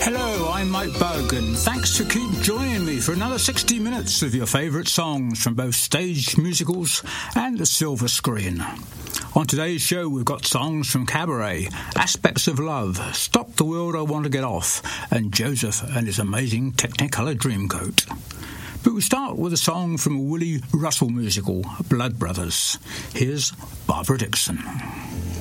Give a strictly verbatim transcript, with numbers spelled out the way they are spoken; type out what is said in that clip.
Hello, I'm Mike Bug, and thanks to keep joining me for another sixty minutes of your favourite songs from both stage musicals and the silver screen. On today's show, we've got songs from Cabaret, Aspects of Love, Stop the World I Want to Get Off, and Joseph and his amazing Technicolor Dreamcoat. But we start with a song from a Willie Russell musical, Blood Brothers. Here's Barbara Dixon.